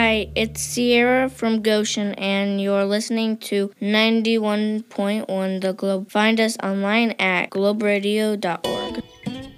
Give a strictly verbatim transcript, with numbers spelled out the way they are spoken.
Hi, it's Sierra from Goshen, and you're listening to ninety-one point one The Globe. Find us online at globe radio dot org.